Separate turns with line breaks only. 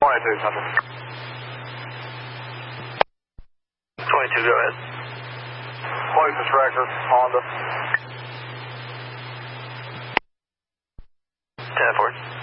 22, Central.
22, go ahead.
Closest record, Honda.
10-4.